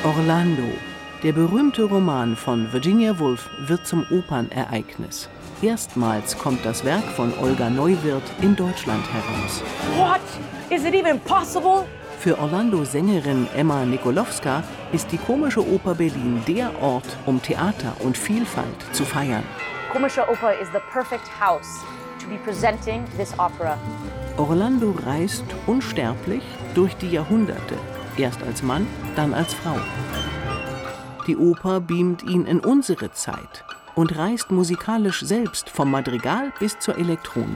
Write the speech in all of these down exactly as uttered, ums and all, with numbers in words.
Orlando, der berühmte Roman von Virginia Woolf, wird zum Opernereignis. Erstmals kommt das Werk von Olga Neuwirth in Deutschland heraus. What? Is it even possible? Für Orlando-Sängerin Emma Nikolowska ist die Komische Oper Berlin der Ort, um Theater und Vielfalt zu feiern. Komische Oper is the perfect house to be presenting this opera. Orlando reist unsterblich durch die Jahrhunderte, erst als Mann, dann als Frau. Die Oper beamt ihn in unsere Zeit und reist musikalisch selbst vom Madrigal bis zur Elektronik.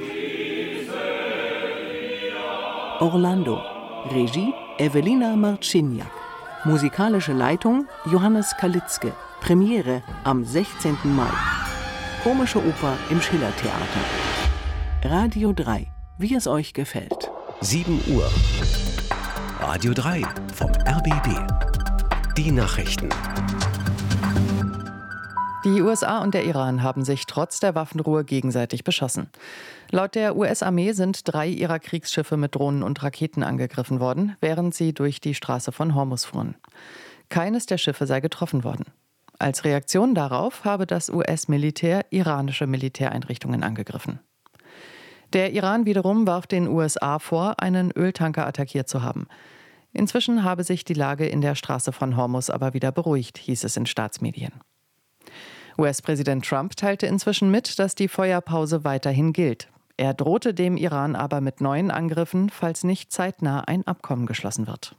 Orlando, Regie Ewelina Marciniak, musikalische Leitung Johannes Kalitzke, Premiere am sechzehnten Mai. Komische Oper im Schillertheater. Radio drei, wie es euch gefällt. sieben Uhr. Radio drei vom R B B. Die Nachrichten. Die U S A und der Iran haben sich trotz der Waffenruhe gegenseitig beschossen. Laut der U S-Armee sind drei ihrer Kriegsschiffe mit Drohnen und Raketen angegriffen worden, während sie durch die Straße von Hormuz fuhren. Keines der Schiffe sei getroffen worden. Als Reaktion darauf habe das U S-Militär iranische Militäreinrichtungen angegriffen. Der Iran wiederum warf den U S A vor, einen Öltanker attackiert zu haben. Inzwischen habe sich die Lage in der Straße von Hormuz aber wieder beruhigt, hieß es in Staatsmedien. U S-Präsident Trump teilte inzwischen mit, dass die Feuerpause weiterhin gilt. Er drohte dem Iran aber mit neuen Angriffen, falls nicht zeitnah ein Abkommen geschlossen wird.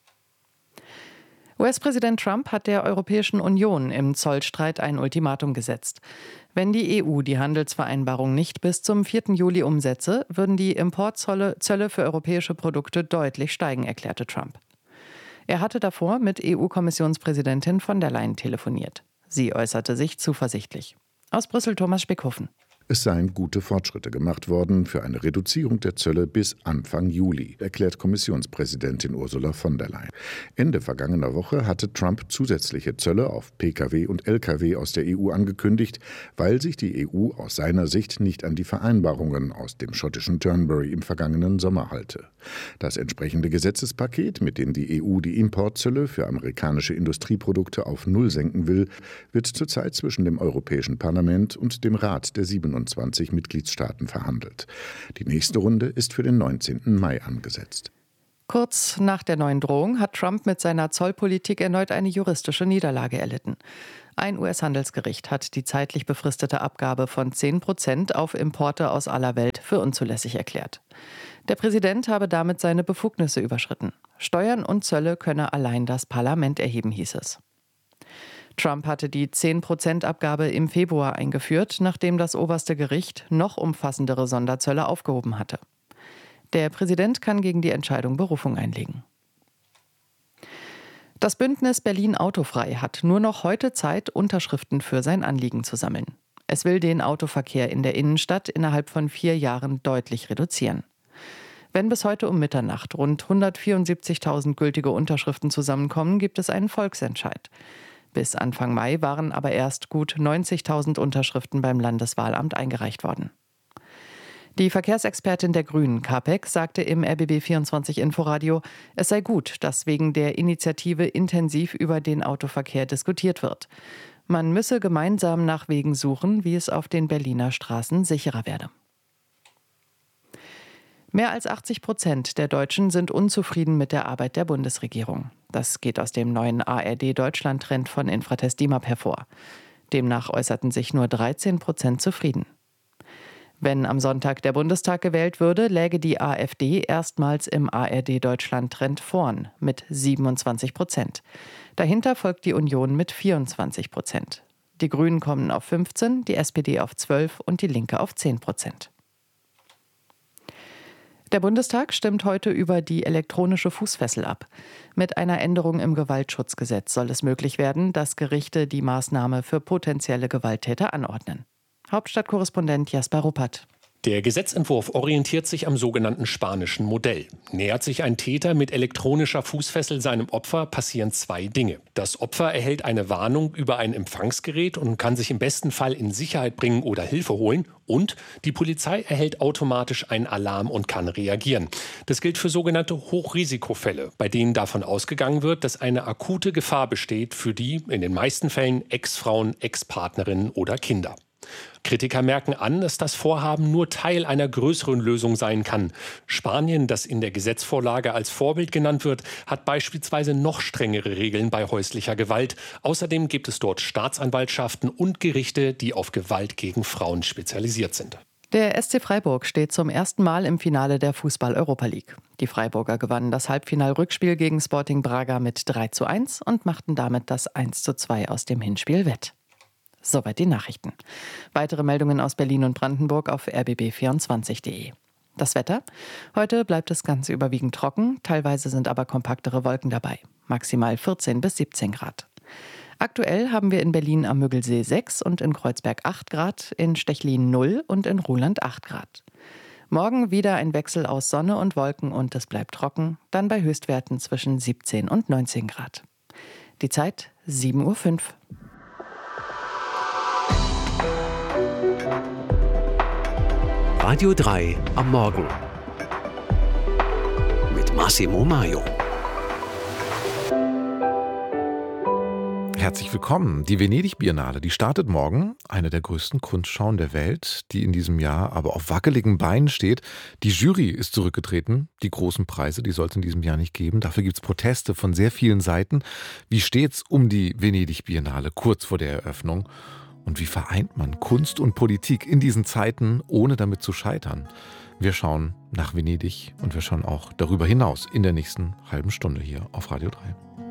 U S-Präsident Trump hat der Europäischen Union im Zollstreit ein Ultimatum gesetzt. Wenn die E U die Handelsvereinbarung nicht bis zum vierten Juli umsetze, würden die Importzölle Zölle für europäische Produkte deutlich steigen, erklärte Trump. Er hatte davor mit E U-Kommissionspräsidentin von der Leyen telefoniert. Sie äußerte sich zuversichtlich. Aus Brüssel Thomas Speckhofen. Es seien gute Fortschritte gemacht worden für eine Reduzierung der Zölle bis Anfang Juli, erklärt Kommissionspräsidentin Ursula von der Leyen. Ende vergangener Woche hatte Trump zusätzliche Zölle auf Pkw und Lkw aus der E U angekündigt, weil sich die E U aus seiner Sicht nicht an die Vereinbarungen aus dem schottischen Turnberry im vergangenen Sommer halte. Das entsprechende Gesetzespaket, mit dem die E U die Importzölle für amerikanische Industrieprodukte auf Null senken will, wird zurzeit zwischen dem Europäischen Parlament und dem Rat der siebenundzwanzig Mitgliedstaaten verhandelt. Die nächste Runde ist für den neunzehnten Mai angesetzt. Kurz nach der neuen Drohung hat Trump mit seiner Zollpolitik erneut eine juristische Niederlage erlitten. Ein U S-Handelsgericht hat die zeitlich befristete Abgabe von zehn Prozent auf Importe aus aller Welt für unzulässig erklärt. Der Präsident habe damit seine Befugnisse überschritten. Steuern und Zölle könne allein das Parlament erheben, hieß es. Trump hatte die zehn Prozent Abgabe im Februar eingeführt, nachdem das oberste Gericht noch umfassendere Sonderzölle aufgehoben hatte. Der Präsident kann gegen die Entscheidung Berufung einlegen. Das Bündnis Berlin Autofrei hat nur noch heute Zeit, Unterschriften für sein Anliegen zu sammeln. Es will den Autoverkehr in der Innenstadt innerhalb von vier Jahren deutlich reduzieren. Wenn bis heute um Mitternacht rund hundertvierundsiebzigtausend gültige Unterschriften zusammenkommen, gibt es einen Volksentscheid. Bis Anfang Mai waren aber erst gut neunzigtausend Unterschriften beim Landeswahlamt eingereicht worden. Die Verkehrsexpertin der Grünen, Kapek, sagte im R B B vierundzwanzig Inforadio, es sei gut, dass wegen der Initiative intensiv über den Autoverkehr diskutiert wird. Man müsse gemeinsam nach Wegen suchen, wie es auf den Berliner Straßen sicherer werde. Mehr als achtzig Prozent der Deutschen sind unzufrieden mit der Arbeit der Bundesregierung. Das geht aus dem neuen A R D-Deutschland-Trend von Infratest D I M A P hervor. Demnach äußerten sich nur dreizehn Prozent zufrieden. Wenn am Sonntag der Bundestag gewählt würde, läge die AfD erstmals im A R D-Deutschland-Trend vorn mit siebenundzwanzig Prozent. Dahinter folgt die Union mit vierundzwanzig Prozent. Die Grünen kommen auf fünfzehn, die S P D auf zwölf und die Linke auf zehn Prozent. Der Bundestag stimmt heute über die elektronische Fußfessel ab. Mit einer Änderung im Gewaltschutzgesetz soll es möglich werden, dass Gerichte die Maßnahme für potenzielle Gewalttäter anordnen. Hauptstadtkorrespondent Jasper Ruppert. Der Gesetzentwurf orientiert sich am sogenannten spanischen Modell. Nähert sich ein Täter mit elektronischer Fußfessel seinem Opfer, passieren zwei Dinge. Das Opfer erhält eine Warnung über ein Empfangsgerät und kann sich im besten Fall in Sicherheit bringen oder Hilfe holen. Und die Polizei erhält automatisch einen Alarm und kann reagieren. Das gilt für sogenannte Hochrisikofälle, bei denen davon ausgegangen wird, dass eine akute Gefahr besteht für die, in den meisten Fällen, Ex-Frauen, Ex-Partnerinnen oder Kinder. Kritiker merken an, dass das Vorhaben nur Teil einer größeren Lösung sein kann. Spanien, das in der Gesetzvorlage als Vorbild genannt wird, hat beispielsweise noch strengere Regeln bei häuslicher Gewalt. Außerdem gibt es dort Staatsanwaltschaften und Gerichte, die auf Gewalt gegen Frauen spezialisiert sind. Der S C Freiburg steht zum ersten Mal im Finale der Fußball-Europa League. Die Freiburger gewannen das Halbfinal-Rückspiel gegen Sporting Braga mit drei zu eins und machten damit das eins zu zwei aus dem Hinspiel wett. Soweit die Nachrichten. Weitere Meldungen aus Berlin und Brandenburg auf r b b vierundzwanzig punkt d e. Das Wetter? Heute bleibt es ganz überwiegend trocken, teilweise sind aber kompaktere Wolken dabei. Maximal vierzehn bis siebzehn Grad. Aktuell haben wir in Berlin am Müggelsee sechs und in Kreuzberg acht Grad, in Stechlin null und in Ruhland acht Grad. Morgen wieder ein Wechsel aus Sonne und Wolken und es bleibt trocken, dann bei Höchstwerten zwischen siebzehn und neunzehn Grad. Die Zeit sieben Uhr fünf. Radio drei am Morgen mit Massimo Maio. Herzlich willkommen. Die Venedig-Biennale, die startet morgen. Eine der größten Kunstschauen der Welt, die in diesem Jahr aber auf wackeligen Beinen steht. Die Jury ist zurückgetreten. Die großen Preise, die soll es in diesem Jahr nicht geben. Dafür gibt es Proteste von sehr vielen Seiten. Wie steht's um die Venedig-Biennale kurz vor der Eröffnung? Und wie vereint man Kunst und Politik in diesen Zeiten, ohne damit zu scheitern? Wir schauen nach Venedig und wir schauen auch darüber hinaus in der nächsten halben Stunde hier auf Radio drei.